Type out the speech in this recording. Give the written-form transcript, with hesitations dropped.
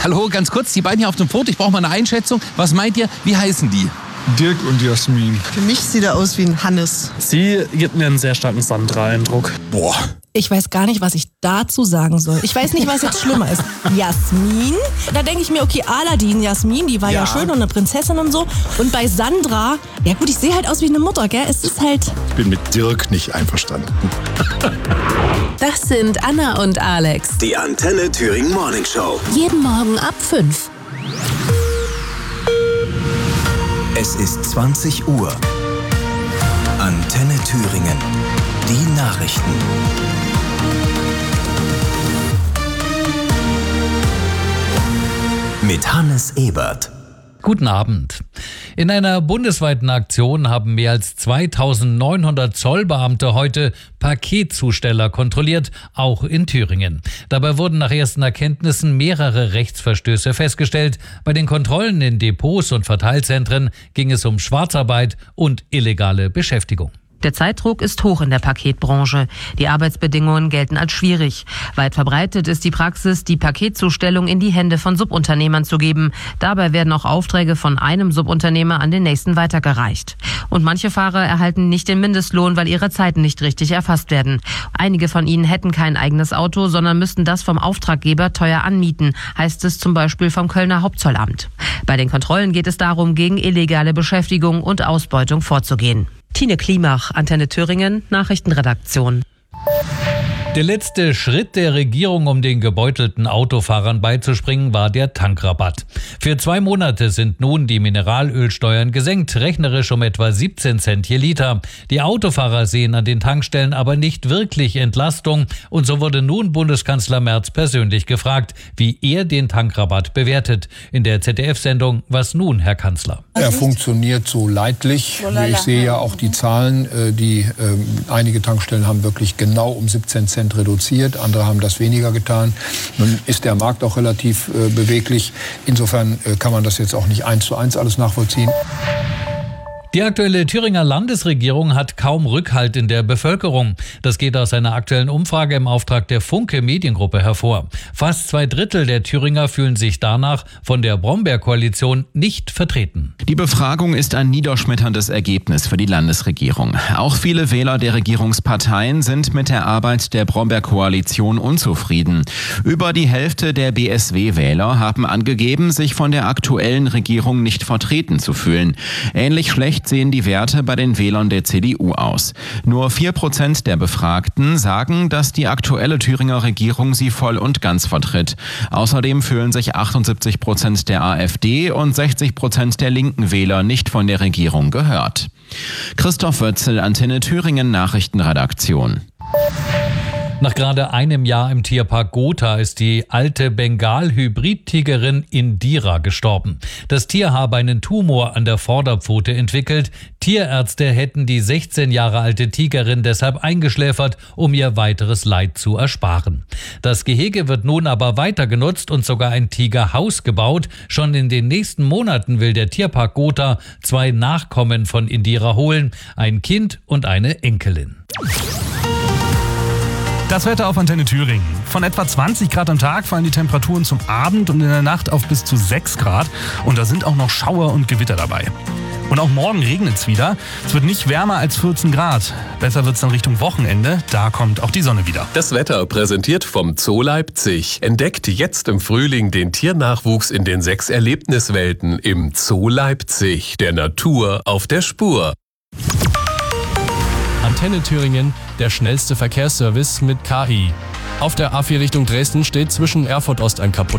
Hallo, ganz kurz, die beiden hier auf dem Foto, ich brauche mal eine Einschätzung. Was meint ihr, wie heißen die? Dirk und Jasmin. Für mich sieht er aus wie ein Hannes. Sie gibt mir einen sehr starken Sandra-Eindruck. Boah. Ich weiß gar nicht, was ich dazu sagen soll. Ich weiß nicht, was jetzt schlimmer ist. Jasmin? Da denke ich mir, okay, Aladdin, Jasmin, die war ja schön und eine Prinzessin und so. Und bei Sandra, ja gut, ich sehe halt aus wie eine Mutter, gell? Es ist halt... Ich bin mit Dirk nicht einverstanden. Das sind Anna und Alex. Die Antenne Thüringen Morning Show. Jeden Morgen ab 5. Es ist 20 Uhr. Antenne Thüringen. Die Nachrichten. Mit Hannes Ebert. Guten Abend. In einer bundesweiten Aktion haben mehr als 2900 Zollbeamte heute Paketzusteller kontrolliert, auch in Thüringen. Dabei wurden nach ersten Erkenntnissen mehrere Rechtsverstöße festgestellt. Bei den Kontrollen in Depots und Verteilzentren ging es um Schwarzarbeit und illegale Beschäftigung. Der Zeitdruck ist hoch in der Paketbranche. Die Arbeitsbedingungen gelten als schwierig. Weit verbreitet ist die Praxis, die Paketzustellung in die Hände von Subunternehmern zu geben. Dabei werden auch Aufträge von einem Subunternehmer an den nächsten weitergereicht. Und manche Fahrer erhalten nicht den Mindestlohn, weil ihre Zeiten nicht richtig erfasst werden. Einige von ihnen hätten kein eigenes Auto, sondern müssten das vom Auftraggeber teuer anmieten, heißt es zum Beispiel vom Kölner Hauptzollamt. Bei den Kontrollen geht es darum, gegen illegale Beschäftigung und Ausbeutung vorzugehen. Tine Klimach, Antenne Thüringen, Nachrichtenredaktion. Der letzte Schritt der Regierung, um den gebeutelten Autofahrern beizuspringen, war der Tankrabatt. Für 2 Monate sind nun die Mineralölsteuern gesenkt, rechnerisch um etwa 17 Cent je Liter. Die Autofahrer sehen an den Tankstellen aber nicht wirklich Entlastung. Und so wurde nun Bundeskanzler Merz persönlich gefragt, wie er den Tankrabatt bewertet. In der ZDF-Sendung Was nun, Herr Kanzler? Er funktioniert so leidlich. Ich sehe ja auch die Zahlen. Einige Tankstellen haben wirklich genau um 17 Cent reduziert, andere haben das weniger getan. Nun ist der Markt auch relativ beweglich. Insofern kann man das jetzt auch nicht 1:1 alles nachvollziehen. Die aktuelle Thüringer Landesregierung hat kaum Rückhalt in der Bevölkerung. Das geht aus einer aktuellen Umfrage im Auftrag der Funke Mediengruppe hervor. Fast 2/3 der Thüringer fühlen sich danach von der Brombeer-Koalition nicht vertreten. Die Befragung ist ein niederschmetterndes Ergebnis für die Landesregierung. Auch viele Wähler der Regierungsparteien sind mit der Arbeit der Brombeer-Koalition unzufrieden. Über die Hälfte der BSW-Wähler haben angegeben, sich von der aktuellen Regierung nicht vertreten zu fühlen. Ähnlich schlecht sehen die Werte bei den Wählern der CDU aus. Nur 4% der Befragten sagen, dass die aktuelle Thüringer Regierung sie voll und ganz vertritt. Außerdem fühlen sich 78% der AfD und 60% der linken Wähler nicht von der Regierung gehört. Christoph Wötzel, Antenne Thüringen Nachrichtenredaktion. Nach gerade einem Jahr im Tierpark Gotha ist die alte Bengal-Hybrid-Tigerin Indira gestorben. Das Tier habe einen Tumor an der Vorderpfote entwickelt. Tierärzte hätten die 16 Jahre alte Tigerin deshalb eingeschläfert, um ihr weiteres Leid zu ersparen. Das Gehege wird nun aber weiter genutzt und sogar ein Tigerhaus gebaut. Schon in den nächsten Monaten will der Tierpark Gotha 2 Nachkommen von Indira holen, ein Kind und eine Enkelin. Das Wetter auf Antenne Thüringen. Von etwa 20 Grad am Tag fallen die Temperaturen zum Abend und in der Nacht auf bis zu 6 Grad. Und da sind auch noch Schauer und Gewitter dabei. Und auch morgen regnet es wieder. Es wird nicht wärmer als 14 Grad. Besser wird es dann Richtung Wochenende. Da kommt auch die Sonne wieder. Das Wetter präsentiert vom Zoo Leipzig. Entdeckt jetzt im Frühling den Tiernachwuchs in den 6 Erlebniswelten im Zoo Leipzig. Der Natur auf der Spur. Antenne Thüringen, der schnellste Verkehrsservice mit KI. Auf der A4 Richtung Dresden steht zwischen Erfurt Ost ein